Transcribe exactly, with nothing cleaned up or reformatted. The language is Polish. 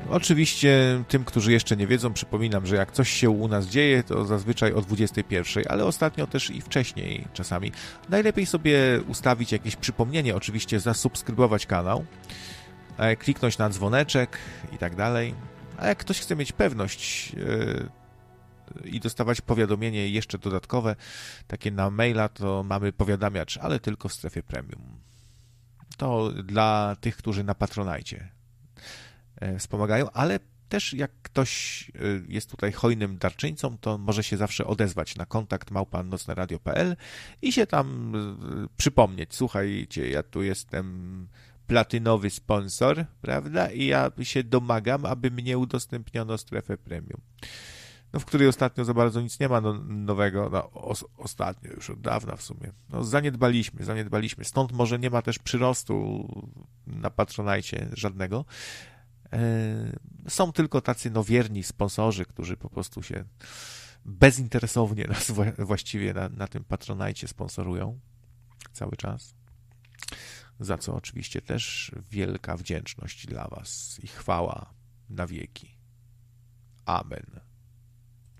Oczywiście tym, którzy jeszcze nie wiedzą, przypominam, że jak coś się u nas dzieje, to zazwyczaj o dwudziestej pierwszej, ale ostatnio też i wcześniej czasami. Najlepiej sobie ustawić jakieś przypomnienie, oczywiście zasubskrybować kanał, kliknąć na dzwoneczek i tak dalej. A jak ktoś chce mieć pewność yy, i dostawać powiadomienie jeszcze dodatkowe, takie na maila, to mamy powiadamiacz, ale tylko w strefie premium. To dla tych, którzy na Patronite wspomagają, ale też jak ktoś jest tutaj hojnym darczyńcą, to może się zawsze odezwać na kontakt małpa nocneradio kropka p l i się tam przypomnieć. Słuchajcie, ja tu jestem platynowy sponsor, prawda? I ja się domagam, aby mnie udostępniono strefę premium. No, w której ostatnio za bardzo nic nie ma no, nowego, no, os, ostatnio już od dawna w sumie. No, zaniedbaliśmy, zaniedbaliśmy. Stąd może nie ma też przyrostu na Patronite żadnego. Są tylko tacy no wierni sponsorzy, którzy po prostu się bezinteresownie nas właściwie na, na tym Patronite sponsorują cały czas. Za co oczywiście też wielka wdzięczność dla was i chwała na wieki. Amen.